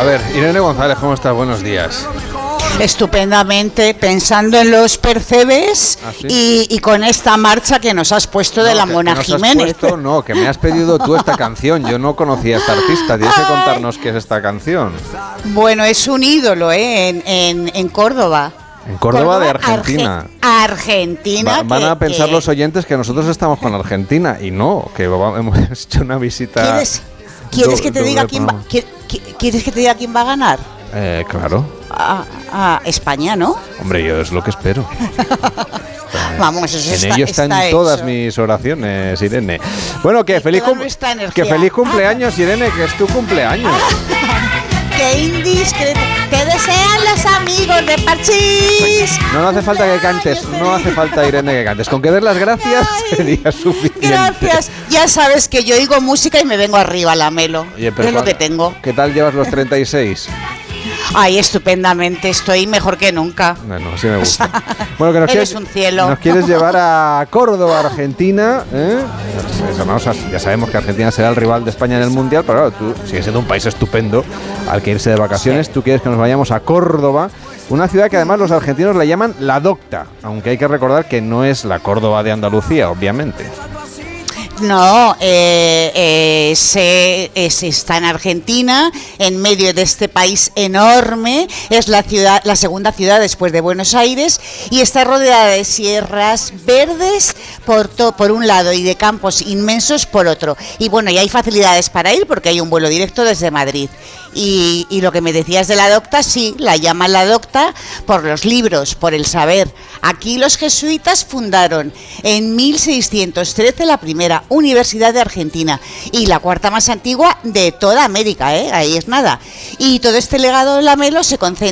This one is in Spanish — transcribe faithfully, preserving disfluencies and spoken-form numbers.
ver, Irene González, ¿cómo estás? Buenos días. Estupendamente, pensando en los percebes. ¿Ah, sí? y, y con esta marcha que nos has puesto no, de la que, Mona que nos Jiménez. Has puesto, no, que me has pedido tú esta canción. Yo no conocía a esta artista. Tienes que contarnos qué es esta canción. Bueno, es un ídolo, ¿eh? En, en, en Córdoba. En Córdoba, Córdoba de Argentina. Arge Argentina. Va, van que, a pensar que... los oyentes que nosotros estamos con Argentina y no, que hemos hecho una visita. ¿Quieres, ¿quieres que te diga quién va, ¿Quieres que te diga quién va a ganar? Eh, claro. A, a España, ¿no? Hombre, yo es lo que espero. Vamos, eso en está, ello están está todas hecho. mis oraciones, Irene. Bueno, que feliz, cum que feliz cumpleaños, Irene, que es tu cumpleaños. ¡Qué indiscreto! ¡Te desean los amigos de Parchís! No, no hace falta que cantes, no hace falta, Irene, que cantes. Con que des las gracias Ay, sería suficiente. Gracias. Ya sabes que yo oigo música y me vengo arriba la melo. Oye, pero es lo que tengo. ¿Qué tal llevas los treinta y seis? Ay, estupendamente, estoy mejor que nunca. Bueno, sí me gusta. Bueno, que nos Eres quieres, un cielo. Nos quieres llevar a Córdoba, Argentina, ¿eh? Ya sabemos que Argentina será el rival de España en el Mundial, pero claro, tú sigues siendo un país estupendo al que irse de vacaciones. Sí. Tú quieres que nos vayamos a Córdoba, una ciudad que además los argentinos la llaman La Docta, aunque hay que recordar que no es la Córdoba de Andalucía, obviamente. No, eh, eh, se, eh, se está en Argentina, en medio de este país enorme, es la ciudad, la segunda ciudad después de Buenos Aires, y está rodeada de sierras verdes por, to, por un lado y de campos inmensos por otro. Y bueno, y hay facilidades para ir porque hay un vuelo directo desde Madrid. Y, y lo que me decías de La Docta, sí, la llaman La Docta por los libros, por el saber. Aquí los jesuitas fundaron en mil seiscientos trece la primera Universidad de Argentina y la cuarta más antigua de toda América, ¿eh? Ahí es nada. Y todo este legado lamelo se concentra